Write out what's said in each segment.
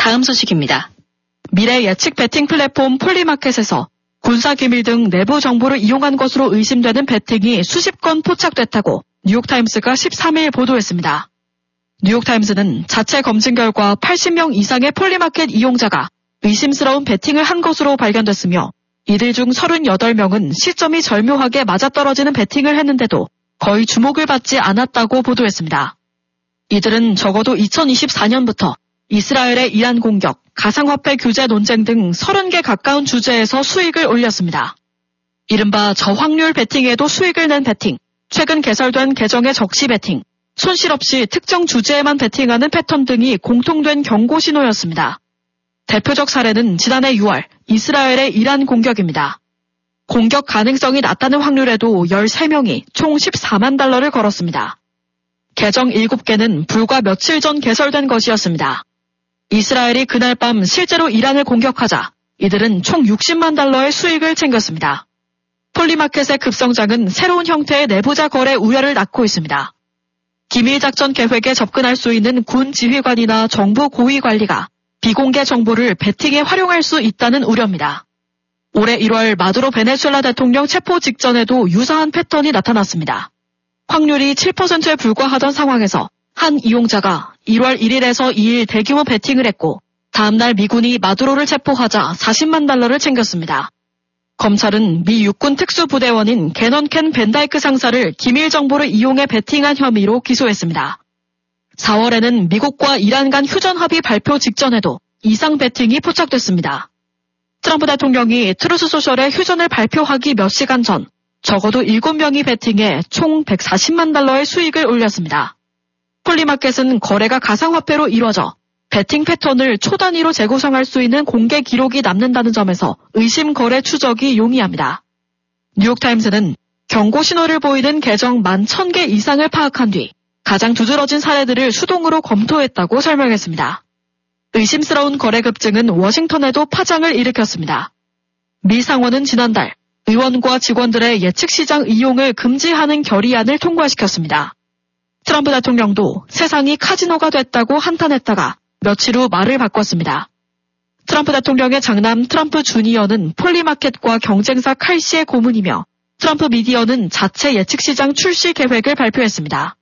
다음 소식입니다. 미래 예측 베팅 플랫폼 폴리마켓에서 군사기밀 등 내부 정보를 이용한 것으로 의심되는 베팅이 수십 건 포착됐다고 뉴욕타임스가 13일 보도했습니다. 뉴욕타임스는 자체 검증 결과 80명 이상의 폴리마켓 이용자가 의심스러운 베팅을 한 것으로 발견됐으며 이들 중 38명은 시점이 절묘하게 맞아떨어지는 베팅을 했는데도 거의 주목을 받지 않았다고 보도했습니다. 이들은 적어도 2024년부터 이스라엘의 이란 공격, 가상화폐 규제 논쟁 등 30개 가까운 주제에서 수익을 올렸습니다. 이른바 저확률 베팅에도 수익을 낸 베팅, 최근 개설된 계정의 적시 베팅, 손실 없이 특정 주제에만 베팅하는 패턴 등이 공통된 경고 신호였습니다. 대표적 사례는 지난해 6월 이스라엘의 이란 공격입니다. 공격 가능성이 낮다는 확률에도 13명이 총 14만 달러를 걸었습니다. 계정 7개는 불과 며칠 전 개설된 것이었습니다. 이스라엘이 그날 밤 실제로 이란을 공격하자 이들은 총 60만 달러의 수익을 챙겼습니다. 폴리마켓의 급성장은 새로운 형태의 내부자 거래 우려를 낳고 있습니다. 기밀작전 계획에 접근할 수 있는 군 지휘관이나 정부 고위 관리가 비공개 정보를 베팅에 활용할 수 있다는 우려입니다. 올해 1월 마두로 베네수엘라 대통령 체포 직전에도 유사한 패턴이 나타났습니다. 확률이 7%에 불과하던 상황에서 한 이용자가 1월 1일에서 2일 대규모 베팅을 했고 다음날 미군이 마두로를 체포하자 40만 달러를 챙겼습니다. 검찰은 미 육군 특수부대원인 게넌 켄 벤다이크 상사를 기밀 정보를 이용해 베팅한 혐의로 기소했습니다. 4월에는 미국과 이란 간 휴전 합의 발표 직전에도 이상 베팅이 포착됐습니다. 트럼프 대통령이 트루스 소셜에 휴전을 발표하기 몇 시간 전 적어도 7명이 베팅해 총 140만 달러의 수익을 올렸습니다. 폴리마켓은 거래가 가상화폐로 이루어져 베팅 패턴을 초단위로 재구성할 수 있는 공개 기록이 남는다는 점에서 의심 거래 추적이 용이합니다. 뉴욕타임스는 경고 신호를 보이는 계정 11,000개 이상을 파악한 뒤 가장 두드러진 사례들을 수동으로 검토했다고 설명했습니다. 의심스러운 거래 급증은 워싱턴에도 파장을 일으켰습니다. 미 상원은 지난달 의원과 직원들의 예측시장 이용을 금지하는 결의안을 통과시켰습니다. 트럼프 대통령도 세상이 카지노가 됐다고 한탄했다가 며칠 후 말을 바꿨습니다. 트럼프 대통령의 장남 트럼프 주니어는 폴리마켓과 경쟁사 칼시의 고문이며 트럼프 미디어는 자체 예측시장 출시 계획을 발표했습니다.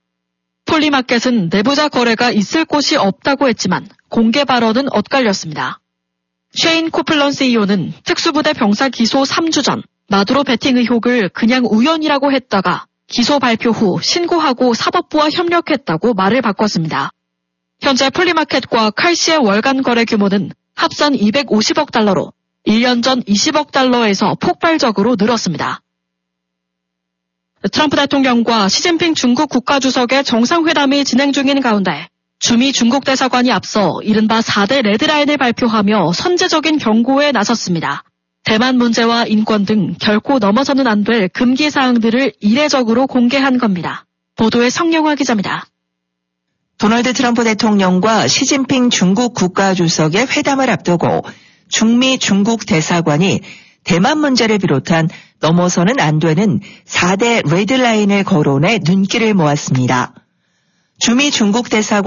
폴리마켓은 내부자 거래가 있을 곳이 없다고 했지만 공개 발언은 엇갈렸습니다. 쉐인 코플런 CEO는 특수부대 병사 기소 3주 전 마두로 베팅 의혹을 그냥 우연이라고 했다가 기소 발표 후 신고하고 사법부와 협력했다고 말을 바꿨습니다. 현재 폴리마켓과 칼시의 월간 거래 규모는 합산 250억 달러로 1년 전 20억 달러에서 폭발적으로 늘었습니다. 트럼프 대통령과 시진핑 중국 국가주석의 정상회담이 진행 중인 가운데 주미 중국 대사관이 앞서 이른바 4대 레드라인을 발표하며 선제적인 경고에 나섰습니다. 대만 문제와 인권 등 결코 넘어서는 안 될 금기 사항들을 이례적으로 공개한 겁니다. 보도의 성영화 기자입니다. 도널드 트럼프 대통령과 시진핑 중국 국가주석의 회담을 앞두고 중미 중국 대사관이 대만 문제를 비롯한 넘어서는 안 되는 4대 레드라인을 거론해 눈길을 모았습니다. 주미 중국 대사관